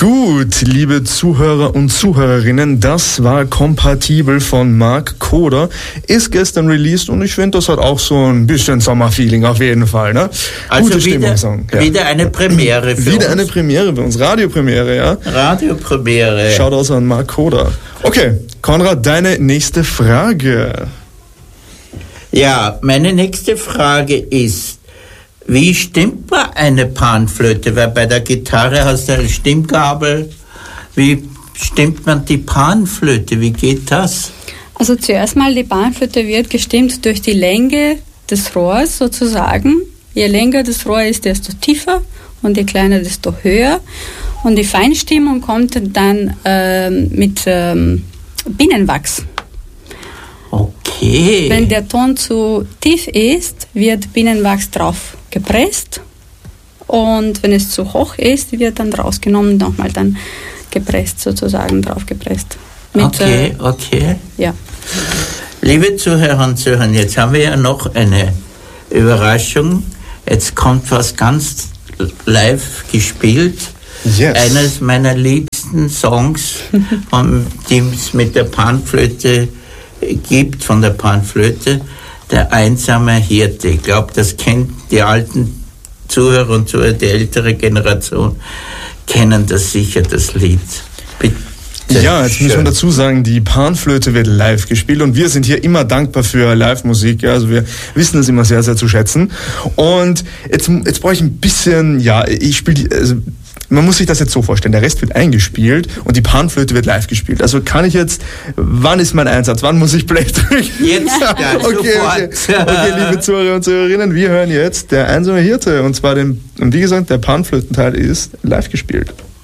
Gut, liebe Zuhörer und Zuhörerinnen, das war Kompatibel von Marc Koder. Ist gestern released und ich finde, das hat auch so ein bisschen Sommerfeeling auf jeden Fall. Ne? Also gute Stimmungssong. Ja. Wieder eine Premiere für Wieder uns. eine Premiere bei uns, Radiopremiere, ja? Radiopremiere. Schaut aus an Marc Koder. Okay, Konrad, deine nächste Frage. Ja, meine nächste Frage ist, wie stimmt man eine Panflöte? Weil bei der Gitarre hast du eine Stimmgabel. Wie stimmt man die Panflöte? Wie geht das? Also zuerst mal, die Panflöte wird gestimmt durch die Länge des Rohrs sozusagen. Je länger das Rohr ist, desto tiefer und je kleiner, desto höher. Und die Feinstimmung kommt dann mit Bienenwachs. Okay. Wenn der Ton zu tief ist, wird Bienenwachs drauf gepresst. Und wenn es zu hoch ist, wird dann rausgenommen, nochmal dann gepresst, sozusagen drauf gepresst. Okay. Ja. Liebe Zuhörer und Zuhörer, jetzt haben wir ja noch eine Überraschung. Jetzt kommt was ganz live gespielt. Yes. Eines meiner liebsten Songs, die es mit der Panflöte gibt, von der Panflöte, der einsame Hirte. Ich glaube, das kennt die alten Zuhörer und Zuhörer, die ältere Generation, kennen das sicher, das Lied. Bitte. Ja, jetzt muss man dazu sagen, die Panflöte wird live gespielt und wir sind hier immer dankbar für Live-Musik. Ja, also wir wissen das immer sehr, sehr zu schätzen. Und jetzt brauche ich ein bisschen, ich spiele, also man muss sich das jetzt so vorstellen, der Rest wird eingespielt und die Panflöte wird live gespielt. Also kann ich jetzt, wann ist mein Einsatz, wann muss ich Play drücken? Jetzt, ja, okay, liebe Zuhörer und Zuhörerinnen, wir hören jetzt der einsame Hirte und zwar wie gesagt, der Panflötenteil ist live gespielt.